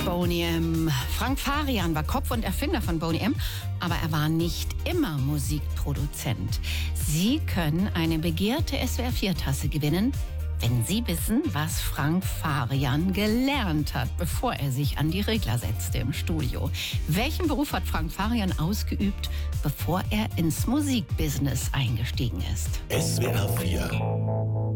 Boney M. Frank Farian war Kopf und Erfinder von Boney M., aber er war nicht immer Musikproduzent. Sie können eine begehrte SWR4-Tasse gewinnen, wenn Sie wissen, was Frank Farian gelernt hat, bevor er sich an die Regler setzte im Studio. Welchen Beruf hat Frank Farian ausgeübt, bevor er ins Musikbusiness eingestiegen ist? SWR4